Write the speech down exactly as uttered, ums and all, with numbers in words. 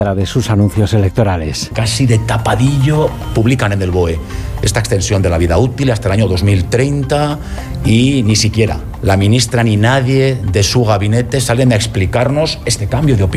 de sus anuncios electorales. Casi de tapadillo publican en el B O E esta extensión de la vida útil hasta el año dos mil treinta y ni siquiera la ministra ni nadie de su gabinete salen a explicarnos este cambio de opinión.